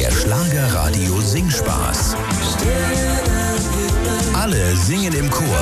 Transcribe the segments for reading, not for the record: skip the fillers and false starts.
Der Schlagerradio Singspaß. Alle singen im Chor.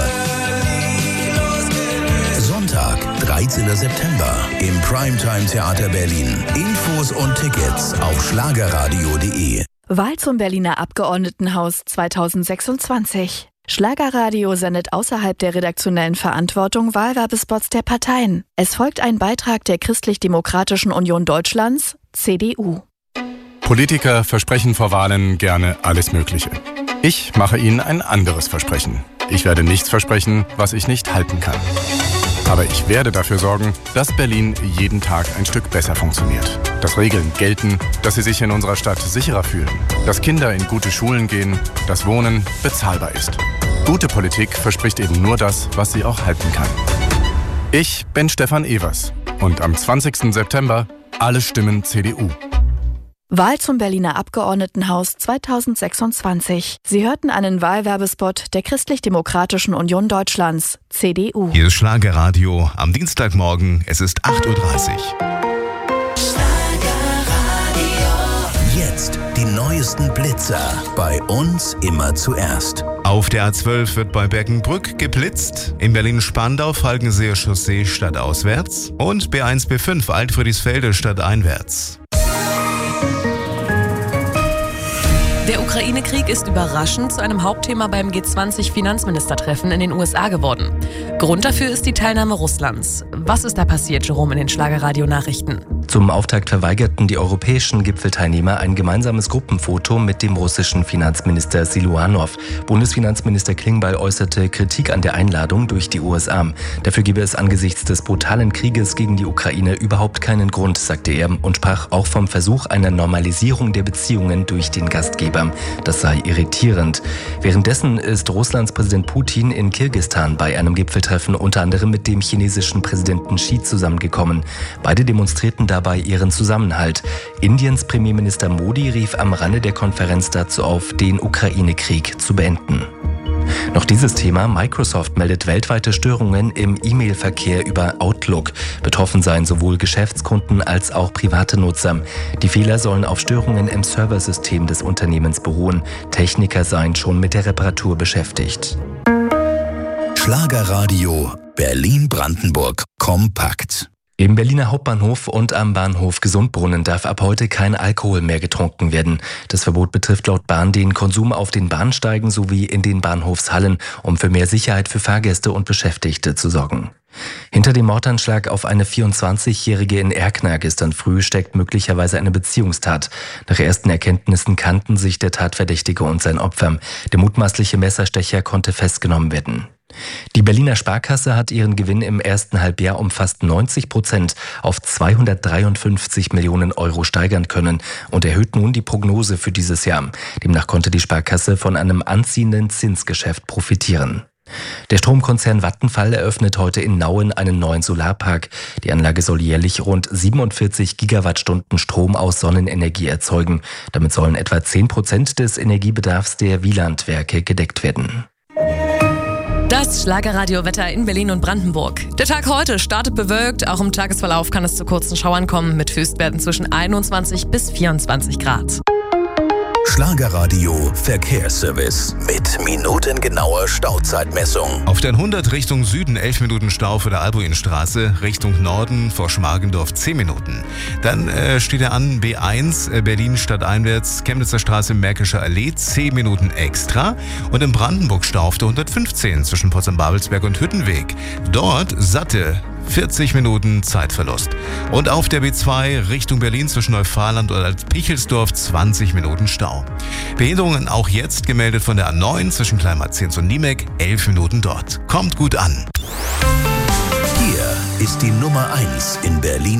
Sonntag, 13. September im Primetime Theater Berlin. Infos und Tickets auf schlagerradio.de. Wahl zum Berliner Abgeordnetenhaus 2026. Schlagerradio sendet außerhalb der redaktionellen Verantwortung Wahlwerbespots der Parteien. Es folgt ein Beitrag der Christlich-Demokratischen Union Deutschlands, CDU. Politiker versprechen vor Wahlen gerne alles Mögliche. Ich mache Ihnen ein anderes Versprechen. Ich werde nichts versprechen, was ich nicht halten kann. Aber ich werde dafür sorgen, dass Berlin jeden Tag ein Stück besser funktioniert. Dass Regeln gelten, dass Sie sich in unserer Stadt sicherer fühlen. Dass Kinder in gute Schulen gehen, dass Wohnen bezahlbar ist. Gute Politik verspricht eben nur das, was sie auch halten kann. Ich bin Stefan Evers und am 20. September alle Stimmen CDU. Wahl zum Berliner Abgeordnetenhaus 2026. Sie hörten einen Wahlwerbespot der Christlich-Demokratischen Union Deutschlands, CDU. Hier ist Schlagerradio am Dienstagmorgen. Es ist 8:30 Uhr. Jetzt die neuesten Blitzer. Bei uns immer zuerst. Auf der A12 wird bei Bergenbrück geblitzt. In Berlin-Spandau Falkenseer Chaussee stadtauswärts. Und B1, B5 Altfriedrichsfelde stadteinwärts. Der Ukraine-Krieg ist überraschend zu einem Hauptthema beim G20-Finanzministertreffen in den USA geworden. Grund dafür ist die Teilnahme Russlands. Was ist da passiert, Jerome, in den Schlagerradio-Nachrichten? Zum Auftakt verweigerten die europäischen Gipfelteilnehmer ein gemeinsames Gruppenfoto mit dem russischen Finanzminister Siluanow. Bundesfinanzminister Klingbeil äußerte Kritik an der Einladung durch die USA. Dafür gebe es angesichts des brutalen Krieges gegen die Ukraine überhaupt keinen Grund, sagte er, und sprach auch vom Versuch einer Normalisierung der Beziehungen durch den Gastgeber. Das sei irritierend. Währenddessen ist Russlands Präsident Putin in Kirgisistan bei einem Gipfeltreffen unter anderem mit dem chinesischen Präsidenten Xi zusammengekommen. Beide demonstrierten dabei ihren Zusammenhalt. Indiens Premierminister Modi rief am Rande der Konferenz dazu auf, den Ukraine-Krieg zu beenden. Noch dieses Thema: Microsoft meldet weltweite Störungen im E-Mail-Verkehr über Outlook. Betroffen seien sowohl Geschäftskunden als auch private Nutzer. Die Fehler sollen auf Störungen im Serversystem des Unternehmens beruhen. Techniker seien schon mit der Reparatur beschäftigt. Schlagerradio Berlin-Brandenburg kompakt. Im Berliner Hauptbahnhof und am Bahnhof Gesundbrunnen darf ab heute kein Alkohol mehr getrunken werden. Das Verbot betrifft laut Bahn den Konsum auf den Bahnsteigen sowie in den Bahnhofshallen, um für mehr Sicherheit für Fahrgäste und Beschäftigte zu sorgen. Hinter dem Mordanschlag auf eine 24-Jährige in Erkner gestern früh steckt möglicherweise eine Beziehungstat. Nach ersten Erkenntnissen kannten sich der Tatverdächtige und sein Opfer. Der mutmaßliche Messerstecher konnte festgenommen werden. Die Berliner Sparkasse hat ihren Gewinn im ersten Halbjahr um fast 90% auf 253 Millionen Euro steigern können und erhöht nun die Prognose für dieses Jahr. Demnach konnte die Sparkasse von einem anziehenden Zinsgeschäft profitieren. Der Stromkonzern Vattenfall eröffnet heute in Nauen einen neuen Solarpark. Die Anlage soll jährlich rund 47 Gigawattstunden Strom aus Sonnenenergie erzeugen. Damit sollen etwa 10% des Energiebedarfs der Wielandwerke gedeckt werden. Das Schlagerradio-Wetter in Berlin und Brandenburg. Der Tag heute startet bewölkt. Auch im Tagesverlauf kann es zu kurzen Schauern kommen mit Höchstwerten zwischen 21 bis 24 Grad. Schlagerradio Verkehrsservice mit minutengenauer Stauzeitmessung. Auf der 100 Richtung Süden 11 Minuten Stau vor der Albuinstraße, Richtung Norden vor Schmargendorf 10 Minuten. Dann steht er an B1 Berlin stadteinwärts, Chemnitzer Straße, Märkische Allee 10 Minuten extra. Und im Brandenburg Stau auf der 115 zwischen Potsdam-Babelsberg und Hüttenweg. Dort satte 40 Minuten Zeitverlust. Und auf der B2 Richtung Berlin zwischen Neufahland und Alt-Pichelsdorf 20 Minuten Stau. Behinderungen auch jetzt gemeldet von der A9 zwischen Kleinmarzens und Niemek, 11 Minuten dort. Kommt gut an. Hier ist die Nummer 1 in Berlin.